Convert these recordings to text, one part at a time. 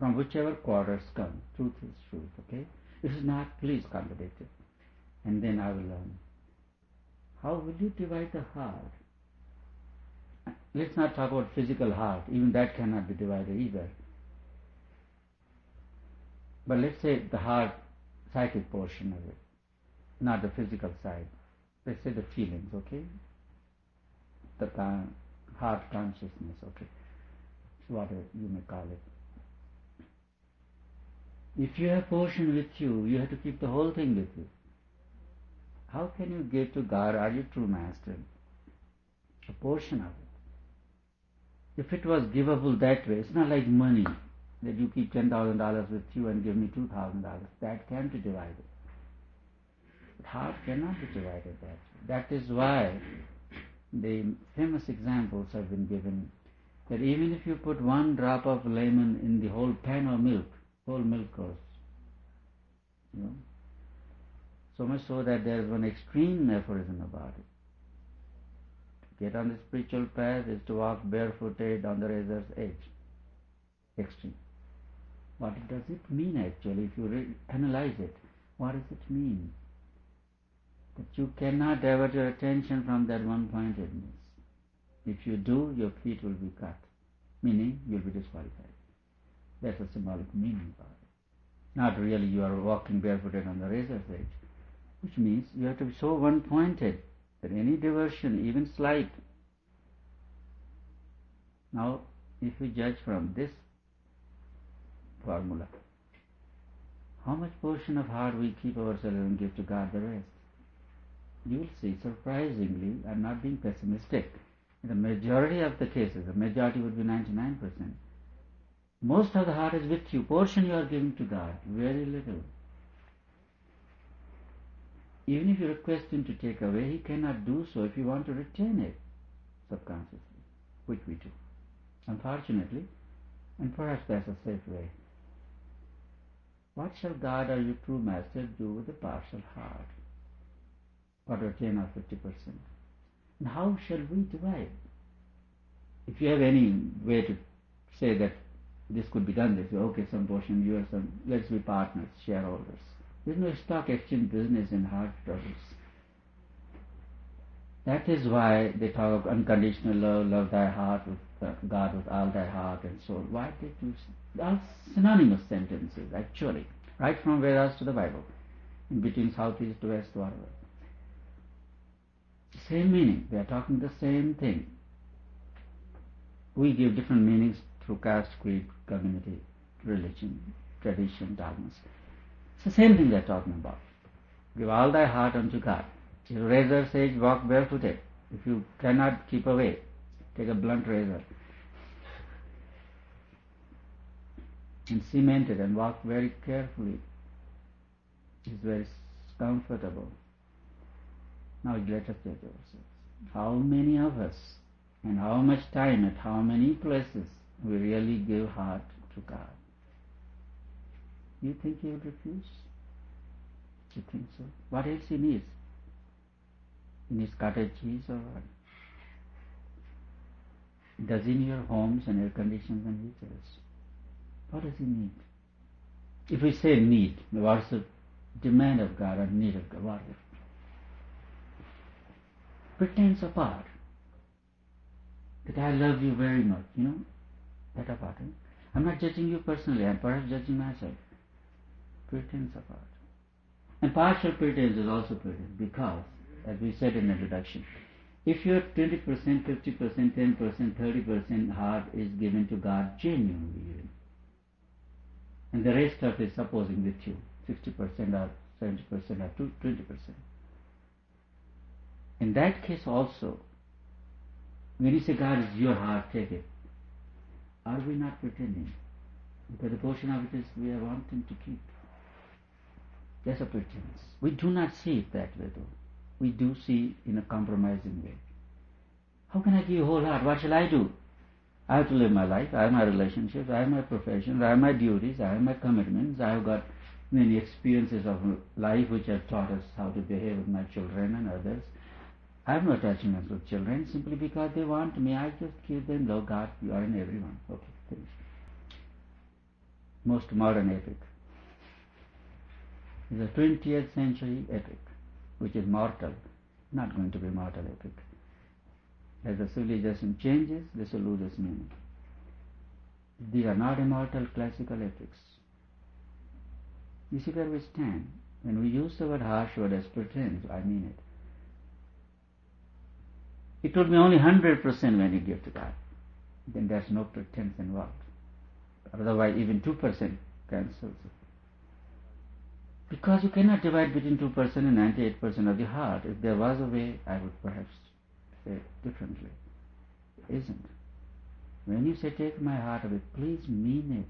from whichever quarters come. Truth is truth, okay? This is not, please contradict it. And then I will learn. How will you divide the heart? Let's not talk about physical heart. Even that cannot be divided either. But let's say the heart, psychic portion of it, not the physical side. Let's say the feelings, okay? The heart consciousness, okay? Whatever you may call it. If you have portion with you, you have to keep the whole thing with you. How can you give to God? Are you true master? A portion of it. If it was givable that way, it's not like money that you keep $10,000 with you and give me $2,000. That can be divided. But heart cannot be divided that way. That is why the famous examples have been given that even if you put one drop of lemon in the whole pan of milk, whole milk goes. You know? So much so that there is one extreme aphorism about it. To get on the spiritual path is to walk barefooted on the razor's edge. Extreme. What does it mean actually? If you analyze it, what does it mean? That you cannot divert your attention from that one-pointedness. If you do, your feet will be cut, meaning you will be disqualified. That's a symbolic meaning about it. Not really you are walking barefooted on the razor's edge, which means you have to be so one-pointed that any diversion, even slight. Now, if we judge from this formula, how much portion of heart we keep ourselves and give to God the rest? You will see, surprisingly, I'm not being pessimistic, in the majority of the cases, the majority would be 99%, most of the heart is with you. Portion you are giving to God, very little. Even if you request Him to take away, He cannot do so if you want to retain it subconsciously, which we do. Unfortunately, and perhaps that's a safe way. What shall God or your true master do with the partial heart? Or 10 or 50%? And how shall we divide? If you have any way to say that this could be done this way, okay, some portion, you have some, let's be partners, shareholders. There's no stock exchange business in heart troubles. That is why they talk of unconditional love, love thy heart with God with all thy heart and soul. Why did you? All synonymous sentences, actually, right from Vedas to the Bible, in between southeast to west, whatever. Same meaning. They are talking the same thing. We give different meanings through caste, creed, community, religion, tradition, dogmas. It's the same thing they are talking about. Give all thy heart unto God. If razor says walk barefooted. If you cannot keep away, take a blunt razor and cement it and walk very carefully. It's very comfortable. Now let us judge ourselves. How many of us and how much time at how many places we really give heart to God? You think He would refuse? You think so? What else He needs? He needs cottage cheese or what? Does He need your homes and air conditions and heaters? What does He need? If we say need, what's the demand of God or need of God? What is it? Pretense apart. That I love you very much, that apart. I'm not judging you personally, I'm perhaps judging myself. Pretense apart. And partial pretense is also pretense because, as we said in the introduction, if your 20%, 50%, 10%, 30% heart is given to God genuinely, and the rest of it is supposing with you, 60% or 70% or 20%. In that case also, when you say God is your heart, take it, are we not pretending? Because the portion of it is we are wanting to keep. That's a pretense. We do not see it that way though. We do see in a compromising way. How can I give you whole heart? What shall I do? I have to live my life. I have my relationships. I have my professions. I have my duties. I have my commitments. I have got many experiences of life which have taught us how to behave with my children and others. I have no attachments with children simply because they want me. I just give them love. God, you are in everyone. Okay, finish. most modern epic. It's a 20th century epic, which is mortal, not going to be mortal epic. As the civilization changes, this will lose its meaning. These are not immortal classical epics. You see where we stand. When we use the word harsh word as pretense, I mean it. It would be only 100% when you give to God. Then there's no pretense involved. Otherwise, even 2% cancels it. Because you cannot divide between 2% and 98% of the heart. If there was a way, I would perhaps say it differently. It isn't. When you say, take my heart away, please mean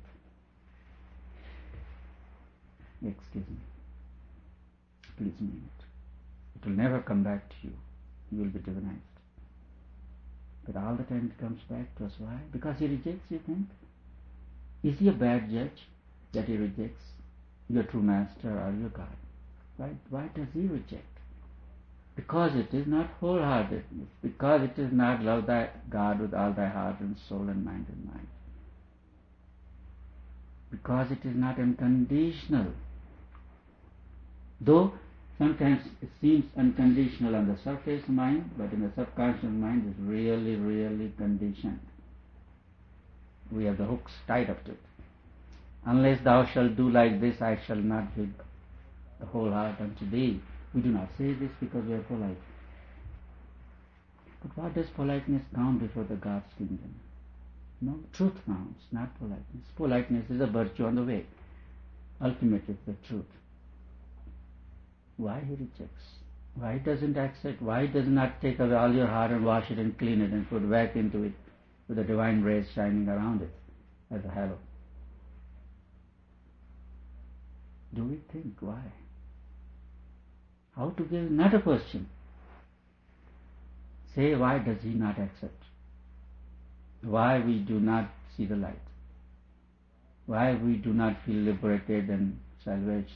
it. Excuse me. Please mean it. It will never come back to you. You will be divinized. But all the time it comes back to us. Why? Because he rejects, you think? Is he a bad judge that he rejects your true master or your God? Why does he reject? Because it is not wholeheartedness. Because it is not love thy God with all thy heart and soul and mind and mind. Because it is not unconditional. Though sometimes it seems unconditional on the surface mind, but in the subconscious mind it is really, really conditioned. We have the hooks tied up to it. Unless thou shalt do like this, I shall not give the whole heart unto thee. We do not say this because we are polite. But what does politeness count before the God's kingdom? No, truth counts, not politeness. Politeness is a virtue on the way. Ultimately, it's the truth. Why he rejects? Why doesn't accept? Why does not take away all your heart and wash it and clean it and put back into it with the divine rays shining around it as a halo? Do we think why? How to give is not a question. Say, why does he not accept? Why we do not see the light? Why we do not feel liberated and salvaged?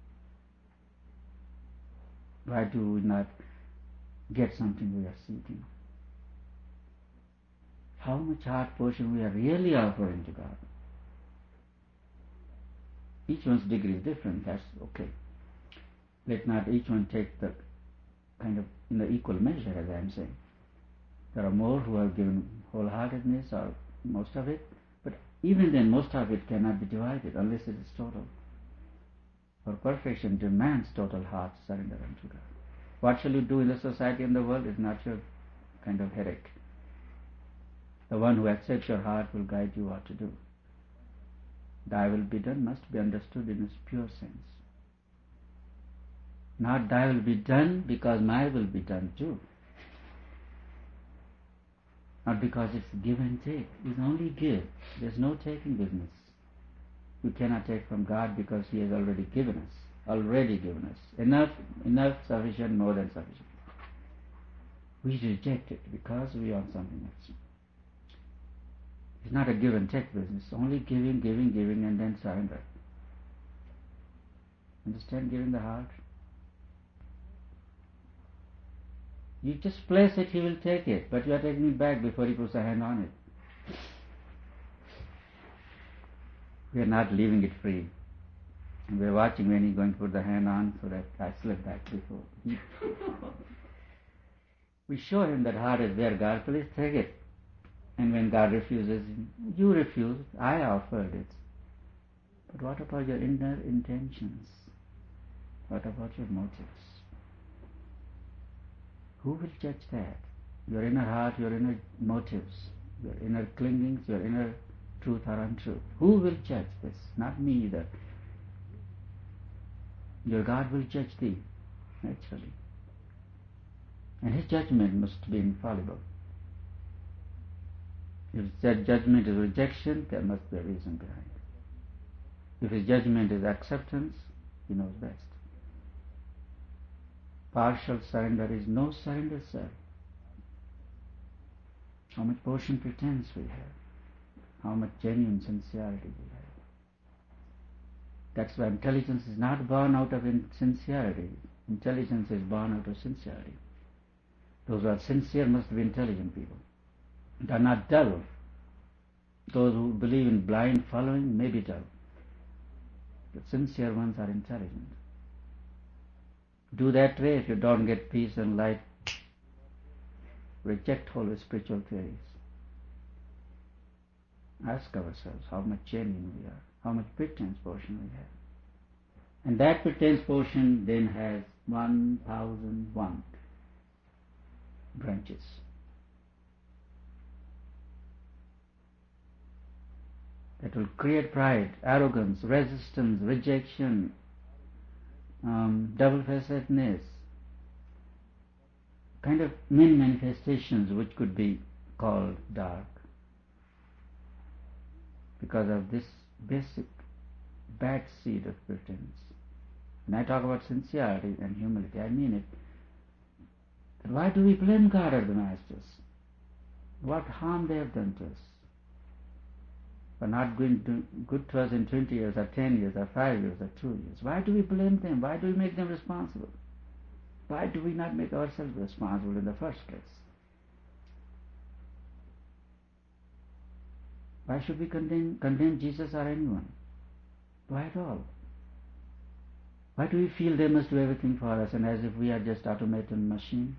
Why do we not get something we are seeking? How much heart portion we are really offering to God? Each one's degree is different, that's okay. Let not each one take the kind of in the equal measure, as I am saying. There are more who have given wholeheartedness or most of it, but even then most of it cannot be divided unless it is total. For perfection demands total heart surrender unto God. What shall you do in the society and the world is not your kind of headache. The one who accepts your heart will guide you what to do. Thy will be done must be understood in its pure sense. Not thy will be done because my will be done too. Not because it's give and take. It's only give. There's no taking business. We cannot take from God because He has already given us. Already given us. Enough, sufficient, more than sufficient. We reject it because we want something else. It's not a give and take business. Only giving, and then surrender. Understand giving the heart? You just place it, He will take it, but you are taking it back before He puts a hand on it. We are not leaving it free. And we are watching when He's going to put the hand on so that I slip back before. We show Him that heart is there, God, please take it. And when God refuses, you refuse, I offered it. But what about your inner intentions? What about your motives? Who will judge that? Your inner heart, your inner motives, your inner clingings, your inner truth or untruth. Who will judge this? Not me either. Your God will judge thee, naturally. And His judgment must be infallible. If His judgment is rejection, there must be a reason behind it. If His judgment is acceptance, He knows best. Partial surrender is no surrender, sir. How much portion pretense we have. How much genuine sincerity we have. That's why intelligence is not born out of insincerity. Intelligence is born out of sincerity. Those who are sincere must be intelligent people. They are not dull. Those who believe in blind following may be dull. The sincere ones are intelligent. Do that way. If you don't get peace and light, reject all the spiritual theories. Ask ourselves how much genuine we are, how much pretense portion we have. And that pretense portion then has 1001 branches. That will create pride, arrogance, resistance, rejection, double-facedness, kind of many manifestations which could be called dark. Because of this basic bad seed of pretense. When I talk about sincerity and humility, I mean it. Why do we blame God or the Masters? What harm they have done to us? For not doing good to us in 20 years or 10 years or 5 years or 2 years. Why do we blame them? Why do we make them responsible? Why do we not make ourselves responsible in the first place? Why should we condemn Jesus or anyone? Why at all? Why do we feel they must do everything for us, and as if we are just automated machine?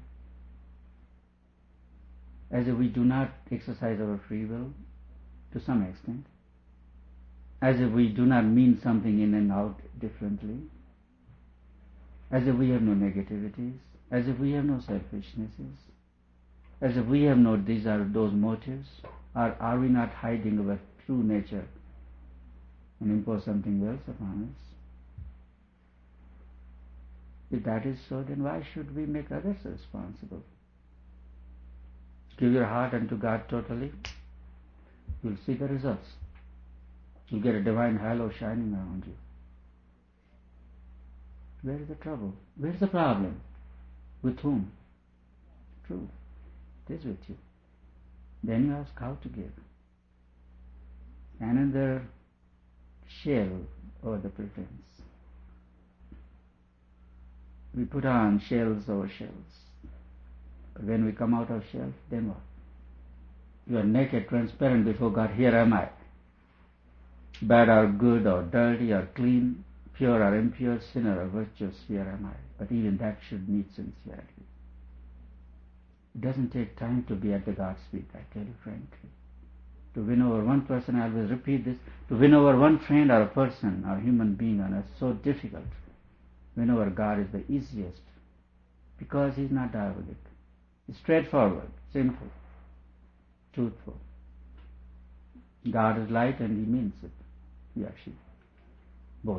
As if we do not exercise our free will to some extent? As if we do not mean something in and out differently? As if we have no negativities? As if we have no selfishnesses? As if we have no those motives? Or are we not hiding our true nature and impose something else upon us? If that is so, then why should we make others responsible? Give your heart unto God totally, you'll see the results. You'll get a divine halo shining around you. Where is the trouble? Where is the problem? With whom? Truth. It is with you. Then you ask how to give. Another shell over the pretense. We put on shells over shells. But when we come out of shells, then what? You are naked, transparent before God. Here am I. Bad or good or dirty or clean, pure or impure, sinner or virtuous, here am I. But even that should need sincerity. It doesn't take time to be at the God's feet, I tell you frankly. To win over one person, I always repeat this, to win over one friend or a person or human being on earth is so difficult. Win over God is the easiest because He is not diabolic. He's straightforward, simple, truthful. God is light and He means it. He or she. Both.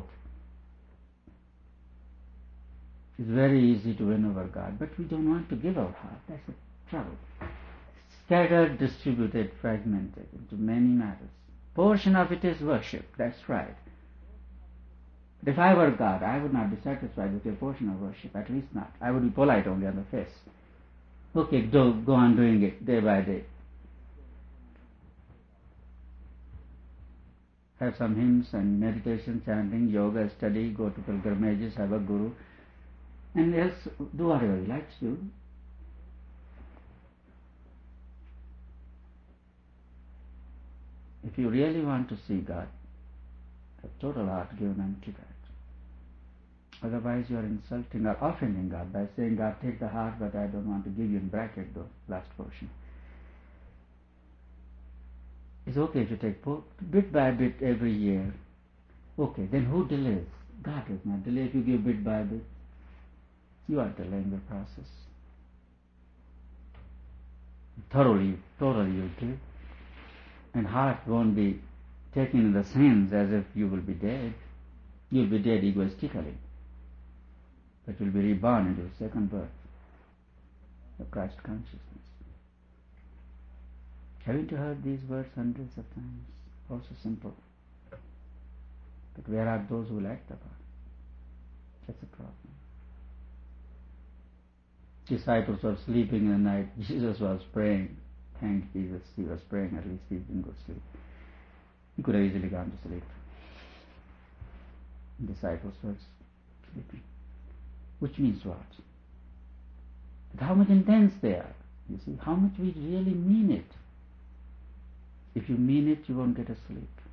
It's very easy to win over God, but we don't want to give our heart. That's the trouble. Scattered, distributed, fragmented into many matters. Portion of it is worship, that's right. But if I were God, I would not be satisfied with a portion of worship, at least not. I would be polite only on the face. Okay, go on doing it day by day. Have some hymns and meditation, chanting, yoga, study, go to pilgrimages, have a guru, and else do whatever he likes to do. If you really want to see God, have total heart given unto that. Otherwise you are insulting or offending God by saying, God, take the heart, but I don't want to give you in bracket the last portion. It's okay if you take bit by bit every year. Okay, then who delays? God does not delay. If you give bit by bit, you are delaying the process. Totally you give. And heart won't be taken in the sense as if you will be dead. You'll be dead egoistically. But you'll be reborn into a second birth of Christ consciousness. Haven't you heard these words hundreds of times? Also simple. But where are those who act upon it? That's the problem. Disciples were sleeping in the night. Jesus was praying. Thank Jesus, he was praying, at least he didn't go to sleep. He could have easily gone to sleep. Disciples were sleeping. Which means what? But how much intense they are. You see, how much we really mean it. If you mean it, you won't get asleep.